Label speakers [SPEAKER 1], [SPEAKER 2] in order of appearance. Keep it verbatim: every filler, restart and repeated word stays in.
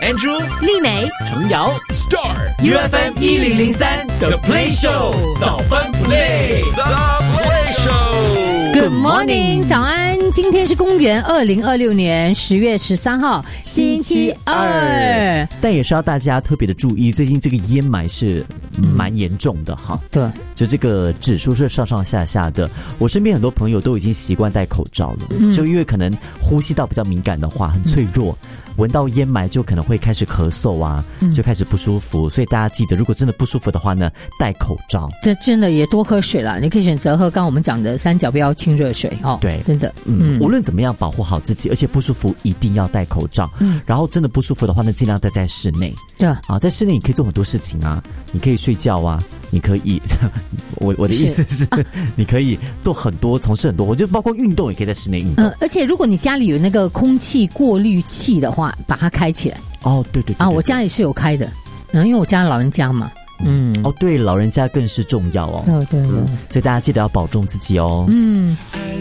[SPEAKER 1] Andrew、
[SPEAKER 2] 丽美、
[SPEAKER 1] 程瑶、Star U F M 一零零三 The Play Show 早班 Play The Play Show。Good
[SPEAKER 2] morning， 早安！今天是公元二零二六年十月十三号，星期二。
[SPEAKER 3] 但也是要大家特别的注意，最近这个烟霾是蛮严重的哈。
[SPEAKER 2] 对，
[SPEAKER 3] 就这个指数是上上下下的。我身边很多朋友都已经习惯戴口罩了，嗯、就因为可能呼吸道比较敏感的话，很脆弱。嗯闻到烟霾就可能会开始咳嗽啊，就开始不舒服，所以大家记得，如果真的不舒服的话呢，戴口罩。
[SPEAKER 2] 这真的也多喝水啦，你可以选择喝刚刚我们讲的三角标清热水哦。
[SPEAKER 3] 对，
[SPEAKER 2] 真的，
[SPEAKER 3] 嗯，无论怎么样保护好自己，而且不舒服一定要戴口罩。嗯，然后真的不舒服的话呢，尽量待在室内。
[SPEAKER 2] 对
[SPEAKER 3] 啊，在室内你可以做很多事情啊，你可以睡觉啊，你可以，我我的意思是，是啊、你可以做很多，从事很多，我就包括运动也可以在室内运动。
[SPEAKER 2] 呃，而且如果你家里有那个空气过滤器的话，把它开起来。
[SPEAKER 3] 哦，对 对, 对, 对
[SPEAKER 2] 啊，我家里是有开的，嗯，因为我家老人家嘛，嗯，
[SPEAKER 3] 哦，对，老人家更是重要哦，
[SPEAKER 2] 对对对、嗯，
[SPEAKER 3] 所以大家记得要保重自己哦，
[SPEAKER 2] 嗯。